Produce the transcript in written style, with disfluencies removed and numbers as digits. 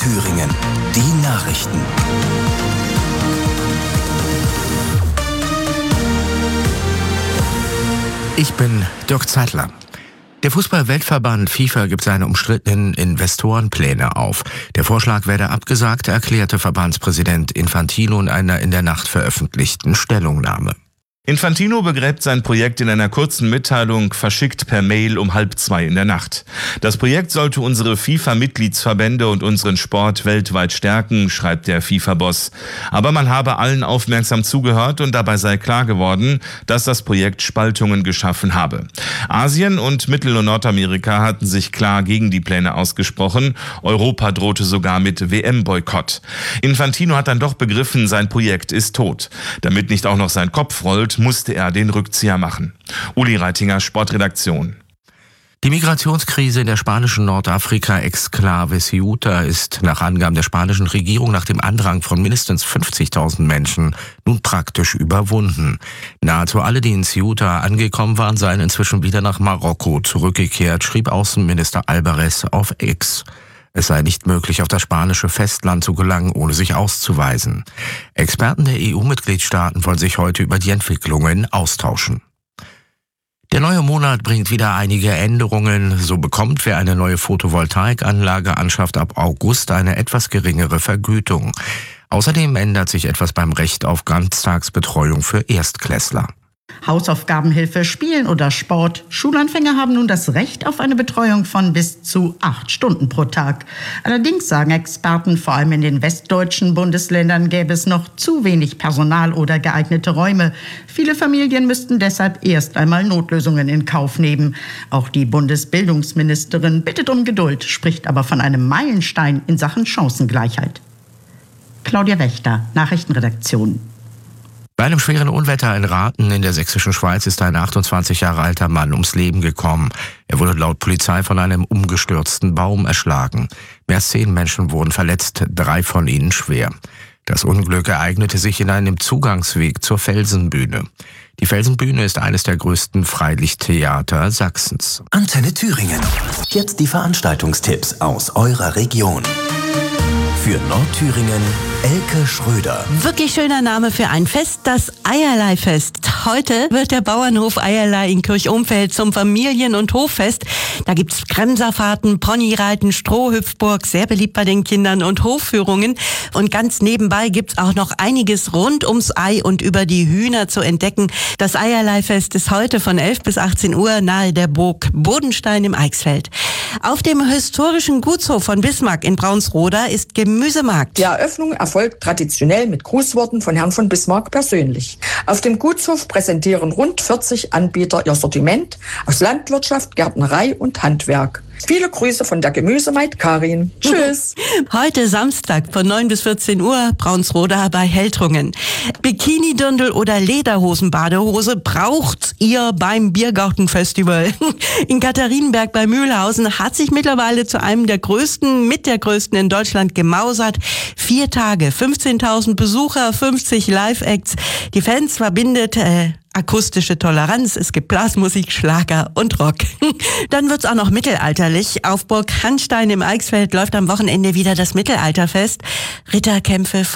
Thüringen. Die Nachrichten. Ich bin Dirk Zeitler. Der Fußball-Weltverband FIFA gibt seine umstrittenen Investorenpläne auf. Der Vorschlag werde abgesagt, erklärte Verbandspräsident Infantino in einer in der Nacht veröffentlichten Stellungnahme. Infantino begräbt sein Projekt in einer kurzen Mitteilung, verschickt per Mail um 1:30 in der Nacht. Das Projekt sollte unsere FIFA-Mitgliedsverbände und unseren Sport weltweit stärken, schreibt der FIFA-Boss. Aber man habe allen aufmerksam zugehört und dabei sei klar geworden, dass das Projekt Spaltungen geschaffen habe. Asien und Mittel- und Nordamerika hatten sich klar gegen die Pläne ausgesprochen. Europa drohte sogar mit WM-Boykott. Infantino hat dann doch begriffen, sein Projekt ist tot. Damit nicht auch noch sein Kopf rollt, musste er den Rückzieher machen. Uli Reitinger, Sportredaktion. Die Migrationskrise in der spanischen Nordafrika-Exklave Ceuta ist nach Angaben der spanischen Regierung nach dem Andrang von mindestens 50.000 Menschen nun praktisch überwunden. Nahezu alle, die in Ceuta angekommen waren, seien inzwischen wieder nach Marokko zurückgekehrt, schrieb Außenminister Alvarez auf X. Es sei nicht möglich, auf das spanische Festland zu gelangen, ohne sich auszuweisen. Experten der EU-Mitgliedstaaten wollen sich heute über die Entwicklungen austauschen. Der neue Monat bringt wieder einige Änderungen. So bekommt, wer eine neue Photovoltaikanlage anschafft, ab August eine etwas geringere Vergütung. Außerdem ändert sich etwas beim Recht auf Ganztagsbetreuung für Erstklässler. Hausaufgabenhilfe, Spielen oder Sport. Schulanfänger haben nun das Recht auf eine Betreuung von bis zu 8 Stunden pro Tag. Allerdings sagen Experten, vor allem in den westdeutschen Bundesländern gäbe es noch zu wenig Personal oder geeignete Räume. Viele Familien müssten deshalb erst einmal Notlösungen in Kauf nehmen. Auch die Bundesbildungsministerin bittet um Geduld, spricht aber von einem Meilenstein in Sachen Chancengleichheit. Claudia Wächter, Nachrichtenredaktion. Bei einem schweren Unwetter in Rathen in der sächsischen Schweiz ist ein 28 Jahre alter Mann ums Leben gekommen. Er wurde laut Polizei von einem umgestürzten Baum erschlagen. Mehr als 10 Menschen wurden verletzt, 3 von ihnen schwer. Das Unglück ereignete sich in einem Zugangsweg zur Felsenbühne. Die Felsenbühne ist eines der größten Freilichttheater Sachsens. Antenne Thüringen. Jetzt die Veranstaltungstipps aus eurer Region. Für Nordthüringen Elke Schröder. Wirklich schöner Name für ein Fest, das Eierleihfest. Heute wird der Bauernhof Eierleih in Kirchumfeld zum Familien- und Hoffest. Da gibt's Kremserfahrten, Ponyreiten, Strohhüpfburg, sehr beliebt bei den Kindern, und Hofführungen. Und ganz nebenbei gibt's auch noch einiges rund ums Ei und über die Hühner zu entdecken. Das Eierleihfest ist heute von 11 bis 18 Uhr nahe der Burg Bodenstein im Eichsfeld. Auf dem historischen Gutshof von Bismarck in Braunsroda ist Gemüsemarkt. Die Eröffnung erfolgt traditionell mit Grußworten von Herrn von Bismarck persönlich. Auf dem Gutshof präsentieren rund 40 Anbieter ihr Sortiment aus Landwirtschaft, Gärtnerei und Handwerk. Viele Grüße von der Gemüsemaid Karin. Tschüss. Heute Samstag von 9 bis 14 Uhr Braunsroda bei Heltrungen. Bikini-Dirndl oder Lederhosen-Badehose braucht ihr beim Biergartenfestival. In Katharinenberg bei Mühlhausen hat sich mittlerweile zu einem der größten, mit der größten in Deutschland gemausert. 4 Tage, 15.000 Besucher, 50 Live-Acts. Die Fans verbindet akustische Toleranz, es gibt Blasmusik, Schlager und Rock. Dann wird's auch noch mittelalterlich. Auf Burg Hanstein im Eichsfeld läuft am Wochenende wieder das Mittelalterfest. Ritterkämpfe,